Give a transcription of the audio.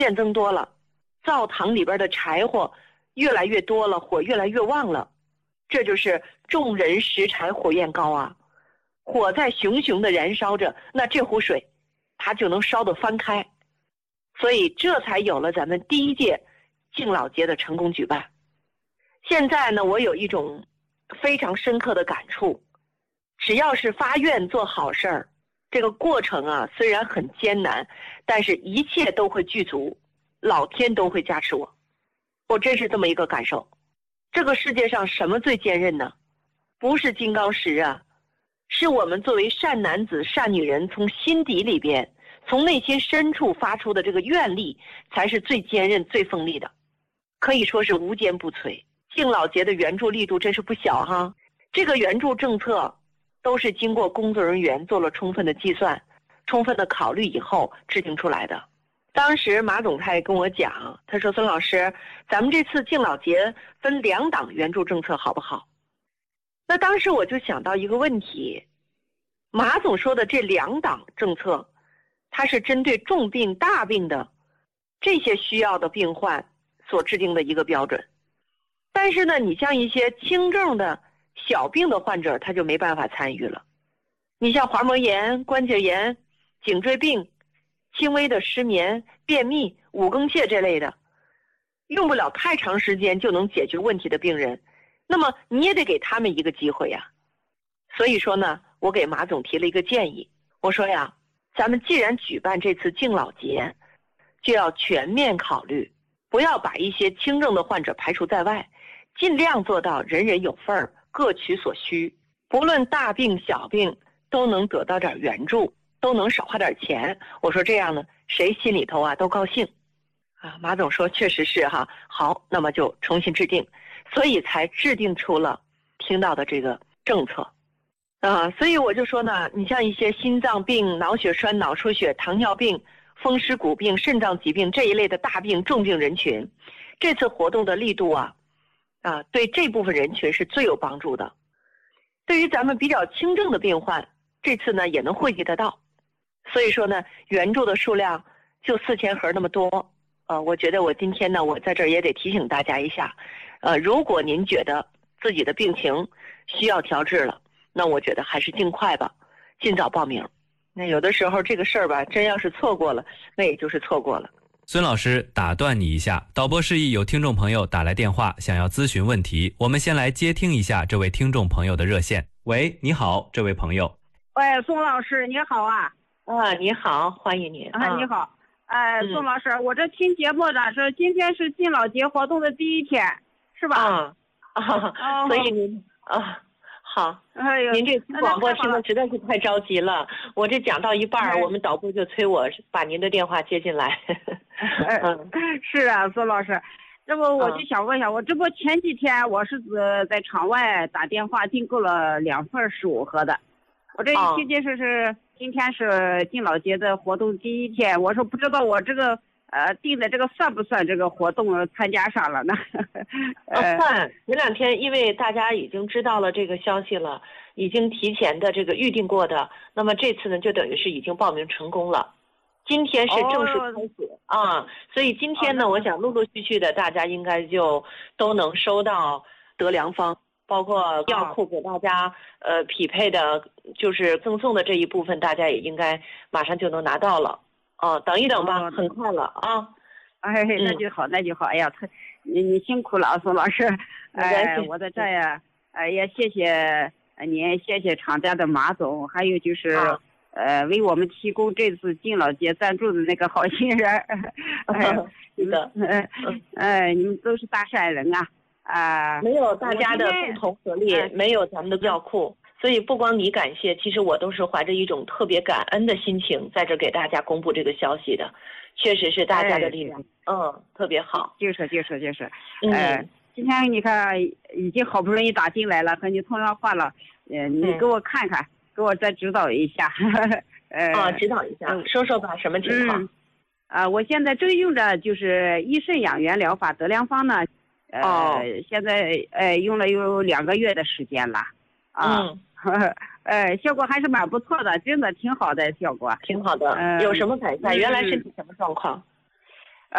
变增多了，灶堂里边的柴火越来越多了，火越来越旺了。这就是众人拾柴火焰高啊，火在熊熊的燃烧着，那这壶水它就能烧得翻开。所以这才有了咱们第一届敬老节的成功举办。现在呢，我有一种非常深刻的感触，只要是发愿做好事儿，这个过程啊虽然很艰难，但是一切都会具足，老天都会加持我。我真是这么一个感受。这个世界上什么最坚韧呢？不是金刚石啊，是我们作为善男子善女人从心底里边，从内心深处发出的这个愿力，才是最坚韧最锋利的，可以说是无坚不摧。敬老节的援助力度真是不小哈。这个援助政策都是经过工作人员做了充分的计算、充分的考虑以后制定出来的。当时马总他也跟我讲，他说孙老师，咱们这次敬老节分2档援助政策好不好？那当时我就想到一个问题，马总说的这2档政策，它是针对重病大病的这些需要的病患所制定的一个标准。但是呢，你像一些轻症的小病的患者，他就没办法参与了。你像滑膜炎、关节炎、颈椎病、轻微的失眠、便秘、五更泻这类的，用不了太长时间就能解决问题的病人，那么你也得给他们一个机会呀。所以说呢，我给马总提了一个建议，我说呀，咱们既然举办这次敬老节，就要全面考虑，不要把一些轻症的患者排除在外，尽量做到人人有份儿，各取所需，不论大病小病都能得到点援助，都能少花点钱。我说这样呢，谁心里头啊都高兴啊。马总说确实是哈，好，那么就重新制定，所以才制定出了听到的这个政策啊。所以我就说呢，你像一些心脏病、脑血栓、脑出血、糖尿病、风湿骨病、肾脏疾病这一类的大病重病人群，这次活动的力度啊，对这部分人群是最有帮助的。对于咱们比较轻症的病患，这次呢也能惠及得到。所以说呢，援助的数量就4000盒那么多。我觉得我今天呢，我在这儿也得提醒大家一下，如果您觉得自己的病情需要调治了，那我觉得还是尽快吧，尽早报名。那有的时候这个事儿吧，真要是错过了，那也就是错过了。 孙老师，打断你一下，导播示意有听众朋友打来电话，想要咨询问题，我们先来接听一下这位听众朋友的热线。喂，你好，这位朋友。 喂，宋老师，你好啊。 你好，欢迎您。 你好。宋老师，我这听节目的是今天是敬老节活动的第1天，是吧？ 所以您好。您这广播听的实在是太着急了，我这讲到一半，我们导播就催我把您的电话接进来。 是啊，宋老师，这不我就想问一下，我这不前几天我是在场外打电话订购了2份15盒的，我这一听就是今天是敬老节的活动第1天，我说不知道我这个订的这个算不算这个活动参加上了呢？ 算。前2天因为大家已经知道了这个消息了，已经提前的这个预定过的，那么这次呢就等于是已经报名成功了。今天是正式开始所以今天呢，我想陆陆续续的大家应该就都能收到得良方，包括药库给大家匹配的就是赠送的这一部分，大家也应该马上就能拿到了。等一等吧，很快了啊。 那就好，那就好。哎呀，你辛苦了啊，宋老师。我在这呀，也谢谢您，谢谢厂家的马总，还有就是为我们提供这次敬老节赞助的那个好心人。 是的。 你们都是大善人啊。 没有大家的共同合力，没有咱们的药库。所以不光你感谢，其实我都是怀着一种特别感恩的心情在这给大家公布这个消息的，确实是大家的力量，特别好。 就是。今天你看已经好不容易打进来了，和你通上话了，你给我看看，给我再指导一下。 指导一下，说说吧，什么情况？ 我现在正用着就是益肾养元疗法得良方呢，现在用了有2个月的时间了。效果还是蛮不错的，真的挺好的效果。 挺好的。有什么改善？原来身体什么状况？